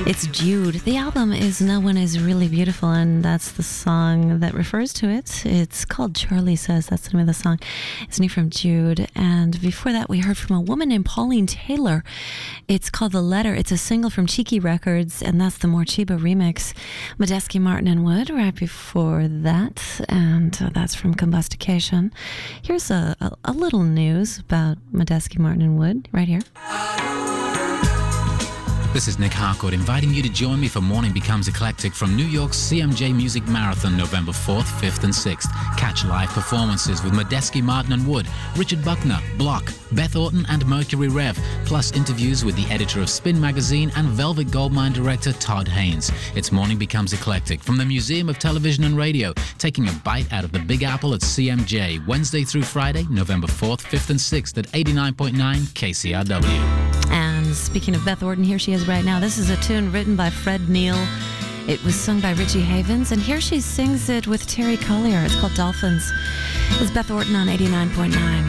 It's Jude. The album is No One Is Really Beautiful, and that's the song that refers to it. It's called Charlie Says. That's the name of the song. It's new from Jude. And before that, we heard from a woman named Pauline Taylor. It's called The Letter. It's a single from Cheeky Records, and that's the Morcheeba remix. Medeski, Martin and Wood right before that, and that's from Combustication. Here's a little news about Medeski, Martin and Wood right here. This is Nick Harcourt inviting you to join me for Morning Becomes Eclectic from New York's CMJ Music Marathon November 4th, 5th and 6th. Catch live performances with Medeski, Martin and Wood, Richard Buckner, Block, Beth Orton and Mercury Rev, plus interviews with the editor of Spin Magazine and Velvet Goldmine director Todd Haynes. It's Morning Becomes Eclectic from the Museum of Television and Radio, taking a bite out of the Big Apple at CMJ, Wednesday through Friday, November 4th, 5th and 6th at 89.9 KCRW. And speaking of Beth Orton, here she is right now. This is a tune written by Fred Neil. It was sung by Richie Havens, and here she sings it with Terry Collier. It's called Dolphins. It's Beth Orton on 89.9.